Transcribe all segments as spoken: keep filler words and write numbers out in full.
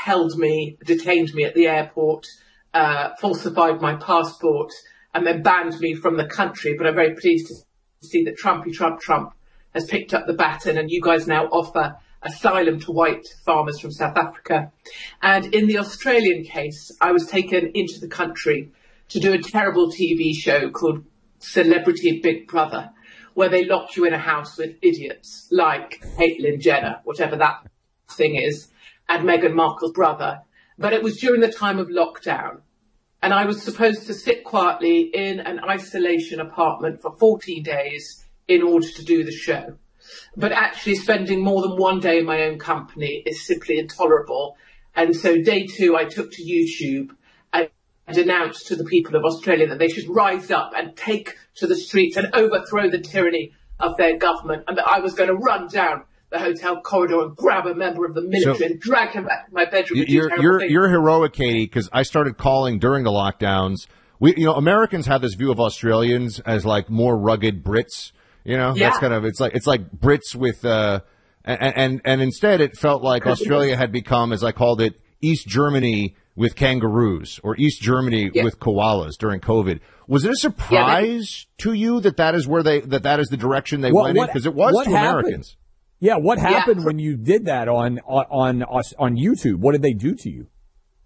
held me, detained me at the airport, uh, falsified my passport, and then banned me from the country. But I'm very pleased to see that Trumpy Trump Trump has picked up the baton, and you guys now offer asylum to white farmers from South Africa. And in the Australian case, I was taken into the country to do a terrible T V show called Celebrity Big Brother, where they lock you in a house with idiots like Caitlyn Jenner, whatever that thing is, and Meghan Markle's brother. But it was during the time of lockdown, and I was supposed to sit quietly in an isolation apartment for fourteen days in order to do the show. But actually spending more than one day in my own company is simply intolerable. And so day two, I took to YouTube and announced to the people of Australia that they should rise up and take to the streets and overthrow the tyranny of their government, and that I was going to run down the hotel corridor and grab a member of the military so, and drag him back to my bedroom. You're, you're, you're heroic, Katie, because I started calling during the lockdowns. We, you know, Americans have this view of Australians as like more rugged Brits. You know, yeah. that's kind of, it's like, it's like Brits with, uh, and, and, and instead it felt like Australia had become, as I called it, East Germany with kangaroos, or East Germany yeah. with koalas during COVID. Was it a surprise yeah, to you that that is where they, that that is the direction they what, went what, in? Because it was to happened? Americans. Yeah. What happened yeah. when you did that on, on, on, on YouTube? What did they do to you?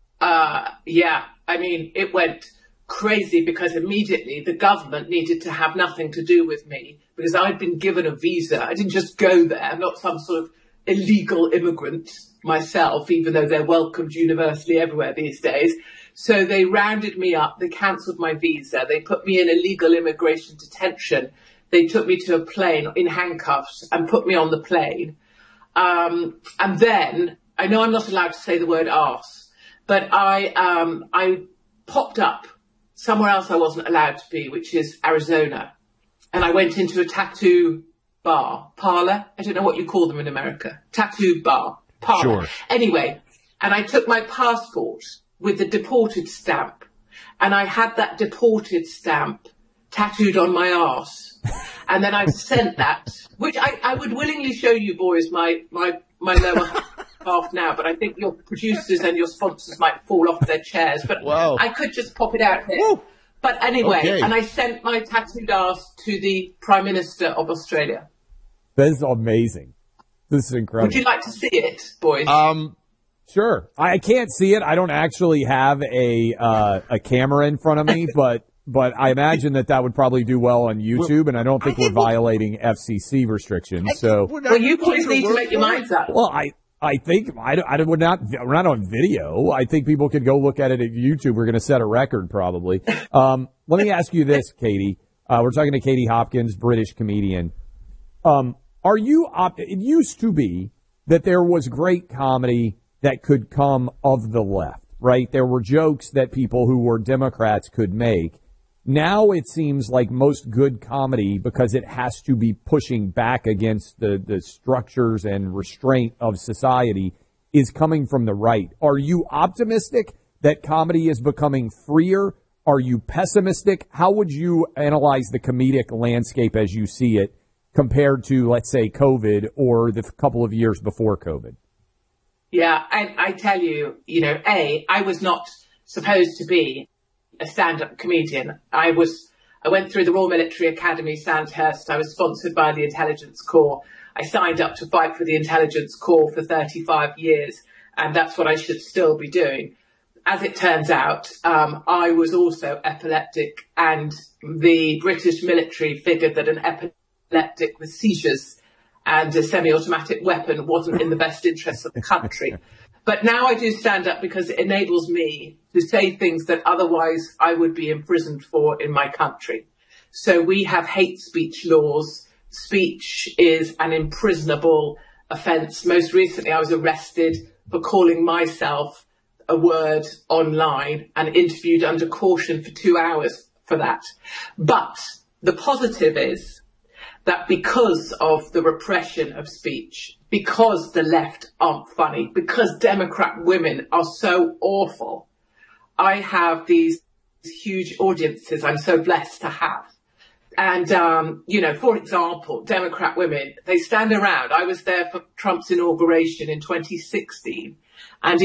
Uh, yeah. I mean, it went crazy because immediately the government needed to have nothing to do with me because I'd been given a visa. I didn't just go there. I'm not some sort of illegal immigrant myself, even though they're welcomed universally everywhere these days. So they rounded me up. They cancelled my visa. They put me in illegal immigration detention. They took me to a plane in handcuffs and put me on the plane. Um, and then, I know I'm not allowed to say the word arse, but I, um, I popped up somewhere else I wasn't allowed to be, which is Arizona. And I went into a tattoo bar, parlor. I don't know what you call them in America. Tattoo bar, parlor. Sure. Anyway, and I took my passport with the deported stamp, and I had that deported stamp tattooed on my arse. And then I sent that, which I, I would willingly show you boys my, my, my lower half now, but I think your producers and your sponsors might fall off their chairs. But Wow. I could just pop it out here. Woo. But anyway, okay. and I sent my tattooed arse to the Prime Minister of Australia. That is amazing. This is incredible. Would you like to see it, boys? Um, sure. I can't see it. I don't actually have a uh, a camera in front of me, but but I imagine that that would probably do well on YouTube, and I don't think we're violating F C C restrictions. So, well, you boys need to make your minds up. Well, I. I think I, I would not. We're not on video. I think people could go look at it at YouTube. We're going to set a record probably. Um, let me ask you this, Katie. Uh, we're talking to Katie Hopkins, British comedian. Um, are you? Op- it used to be that there was great comedy that could come of the left, right? There were jokes that people who were Democrats could make. Now it seems like most good comedy, because it has to be pushing back against the, the structures and restraint of society, is coming from the right. Are you optimistic that comedy is becoming freer? Are you pessimistic? How would you analyze the comedic landscape as you see it compared to, let's say, COVID or the couple of years before COVID? Yeah, I, I tell you, you know, A, I was not supposed to be a stand-up comedian. I was, I went through the Royal Military Academy, Sandhurst. I was sponsored by the Intelligence Corps. I signed up to fight for the Intelligence Corps for thirty-five years, and that's what I should still be doing. As it turns out, um, I was also epileptic, and the British military figured that an epileptic with seizures and a semi-automatic weapon wasn't in the best interests of the country. But now I do stand up because it enables me to say things that otherwise I would be imprisoned for in my country. So we have hate speech laws. Speech is an imprisonable offence. Most recently, I was arrested for calling myself a word online and interviewed under caution for two hours for that. But the positive is that because of the repression of speech, because the left aren't funny, because Democrat women are so awful, I have these huge audiences I'm so blessed to have. And, um, you know, for example, Democrat women, they stand around. I was there for Trump's inauguration in twenty sixteen, and